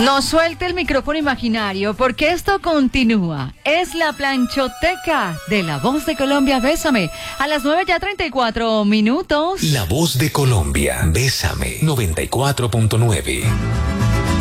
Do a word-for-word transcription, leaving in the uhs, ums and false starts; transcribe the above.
No suelte el micrófono imaginario, porque esto continúa. Es la planchoteca de La Voz de Colombia, Bésame. A las nueve ya treinta y cuatro minutos. La Voz de Colombia, Bésame, noventa y cuatro punto nueve.